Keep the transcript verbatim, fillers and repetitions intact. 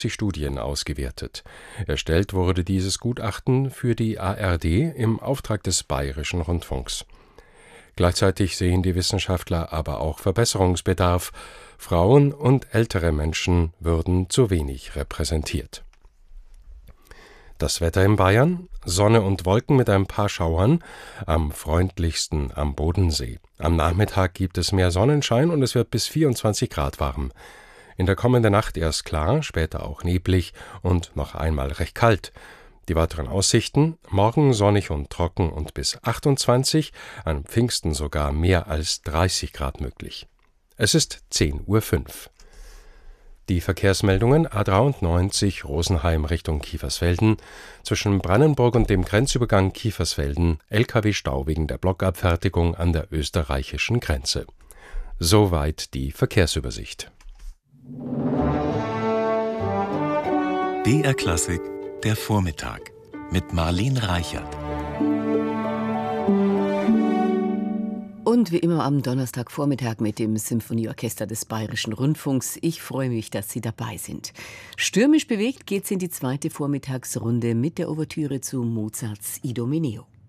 Studien ausgewertet. Erstellt wurde dieses Gutachten für die A R D im Auftrag des Bayerischen Rundfunks. Gleichzeitig sehen die Wissenschaftler aber auch Verbesserungsbedarf. Frauen und ältere Menschen würden zu wenig repräsentiert. Das Wetter in Bayern: Sonne und Wolken mit ein paar Schauern, am freundlichsten am Bodensee. Am Nachmittag gibt es mehr Sonnenschein und es wird bis vierundzwanzig Grad warm. In der kommenden Nacht erst klar, später auch neblig und noch einmal recht kalt. Die weiteren Aussichten: morgen sonnig und trocken und bis achtundzwanzig, an Pfingsten sogar mehr als dreißig Grad möglich. Es ist zehn Uhr fünf. Die Verkehrsmeldungen: A dreiundneunzig Rosenheim Richtung Kiefersfelden. Zwischen Brannenburg und dem Grenzübergang Kiefersfelden L K W-Stau wegen der Blockabfertigung an der österreichischen Grenze. Soweit die Verkehrsübersicht. B R Klassik, der Vormittag mit Marlene Reichert. Und wie immer am Donnerstagvormittag mit dem Symphonieorchester des Bayerischen Rundfunks. Ich freue mich, dass Sie dabei sind. Stürmisch bewegt geht's in die zweite Vormittagsrunde mit der Ouvertüre zu Mozarts Idomeneo.